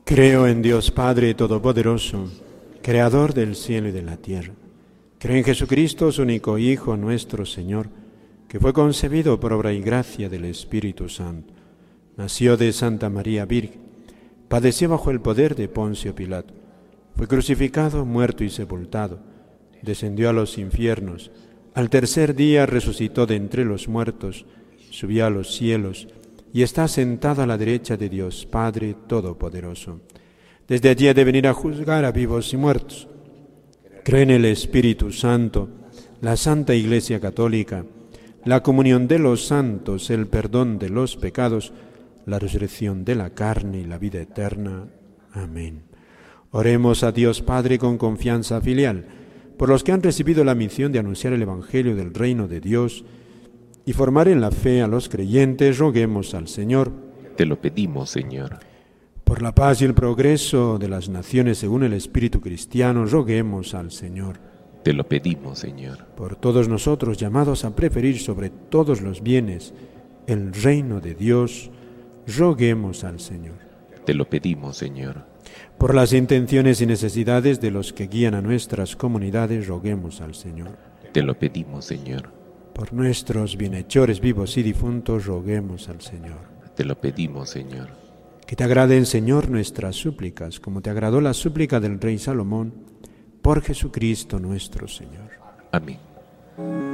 Creo en Dios Padre Todopoderoso, Creador del cielo y de la tierra. Creo en Jesucristo, su único Hijo, nuestro Señor, que fue concebido por obra y gracia del Espíritu Santo. Nació de Santa María Virgen, padeció bajo el poder de Poncio Pilato, fue crucificado, muerto y sepultado, descendió a los infiernos, al tercer día resucitó de entre los muertos, subió a los cielos y está sentado a la derecha de Dios Padre Todopoderoso. Desde allí ha de venir a juzgar a vivos y muertos. Creo en el Espíritu Santo, la Santa Iglesia Católica, la comunión de los santos, el perdón de los pecados, la resurrección de la carne y la vida eterna. Amén. Oremos a Dios Padre con confianza filial, por los que han recibido la misión de anunciar el Evangelio del reino de Dios y formar en la fe a los creyentes, roguemos al Señor. Te lo pedimos, Señor. Por la paz y el progreso de las naciones según el espíritu cristiano, roguemos al Señor. Te lo pedimos, Señor. Por todos nosotros llamados a preferir sobre todos los bienes el reino de Dios, roguemos al Señor. Te lo pedimos, Señor. Por las intenciones y necesidades de los que guían a nuestras comunidades, roguemos al Señor. Te lo pedimos, Señor. Por nuestros bienhechores vivos y difuntos, roguemos al Señor. Te lo pedimos, Señor. Que te agraden, Señor, nuestras súplicas, como te agradó la súplica del rey Salomón, por Jesucristo nuestro Señor. Amén.